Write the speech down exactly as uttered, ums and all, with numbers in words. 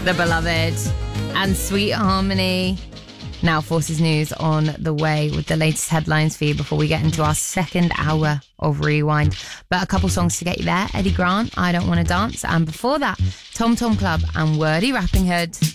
The Beloved and Sweet Harmony. Now Forces News on the way with the latest headlines for you before we get into our second hour of Rewind. But a couple songs to get you there. Eddie Grant, I Don't Want to Dance. And before that, Tom Tom Club and Wordy Rapping Hood.